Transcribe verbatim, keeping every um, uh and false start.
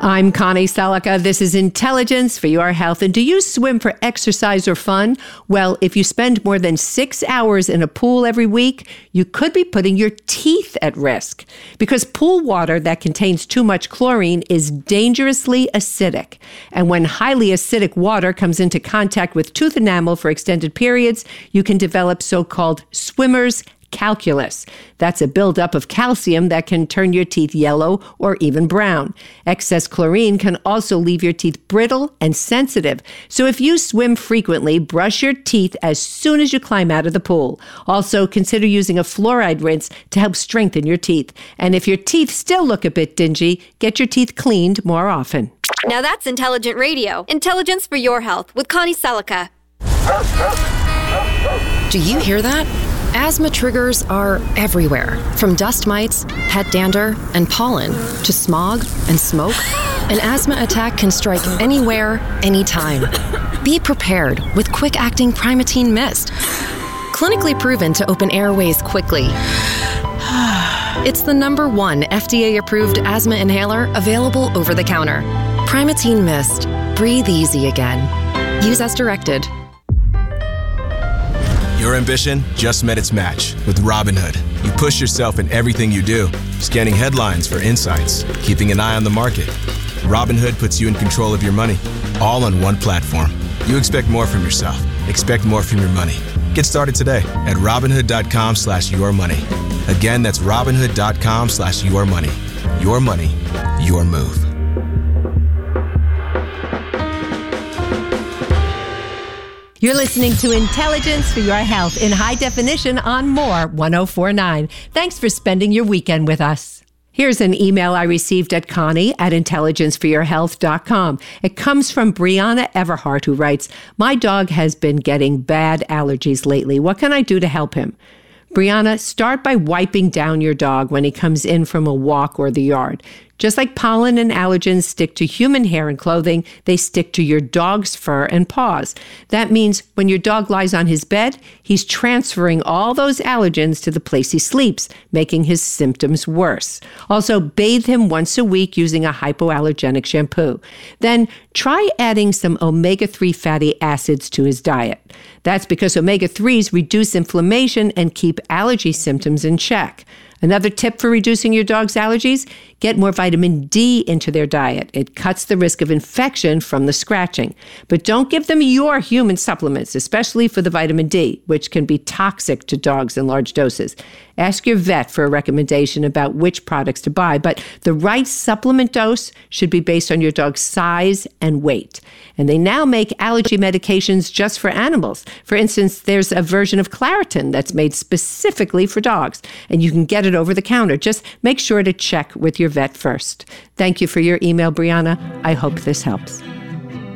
I'm Connie Selica. This is Intelligence for Your Health. And do you swim for exercise or fun? Well, if you spend more than six hours in a pool every week, you could be putting your teeth at risk because pool water that contains too much chlorine is dangerously acidic. And when highly acidic water comes into contact with tooth enamel for extended periods, you can develop so-called swimmer's calculus. That's a buildup of calcium that can turn your teeth yellow or even brown. Excess chlorine can also leave your teeth brittle and sensitive. So if you swim frequently, brush your teeth as soon as you climb out of the pool. Also, consider using a fluoride rinse to help strengthen your teeth. And if your teeth still look a bit dingy, get your teeth cleaned more often. Now that's intelligent radio. Intelligence for your health with Connie Selica. Do you hear that? Asthma triggers are everywhere, from dust mites, pet dander, and pollen, to smog and smoke. An asthma attack can strike anywhere, anytime. Be prepared with quick-acting Primatene Mist. Clinically proven to open airways quickly. It's the number one F D A-approved asthma inhaler available over the counter. Primatene Mist. Breathe easy again. Use as directed. Your ambition just met its match with Robinhood. You push yourself in everything you do, scanning headlines for insights, keeping an eye on the market. Robinhood puts you in control of your money, all on one platform. You expect more from yourself. Expect more from your money. Get started today at Robinhood.com slash your money. Again, that's Robinhood.com slash your money. Your money, your move. You're listening to Intelligence for Your Health in high definition on More one oh four point nine. Thanks for spending your weekend with us. Here's an email I received at Connie at intelligence for your health dot com. It comes from Brianna Everhart, who writes, "My dog has been getting bad allergies lately. What can I do to help him?" Brianna, start by wiping down your dog when he comes in from a walk or the yard. Just like pollen and allergens stick to human hair and clothing, they stick to your dog's fur and paws. That means when your dog lies on his bed, he's transferring all those allergens to the place he sleeps, making his symptoms worse. Also, bathe him once a week using a hypoallergenic shampoo. Then try adding some omega three fatty acids to his diet. That's because omega threes reduce inflammation and keep allergy symptoms in check. Another tip for reducing your dog's allergies, get more vitamin D into their diet. It cuts the risk of infection from the scratching. But don't give them your human supplements, especially for the vitamin D, which can be toxic to dogs in large doses. Ask your vet for a recommendation about which products to buy, but the right supplement dose should be based on your dog's size and weight. And they now make allergy medications just for animals. For instance, there's a version of Claritin that's made specifically for dogs, and you can get it over the counter. Just make sure to check with your vet first. Thank you for your email, Brianna. I hope this helps.